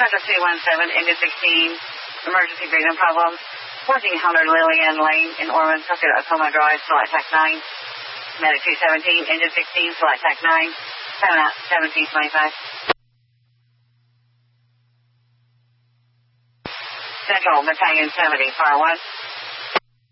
Central 217, engine 16, emergency breathing problem. 1400 Lillian Lane in Ormond, Tucker, Oklahoma Drive, Flight Tac 9. Medic 217, engine 16, Flight Tac 9. 7 out, 1725. Central Battalion 70, Fire 1.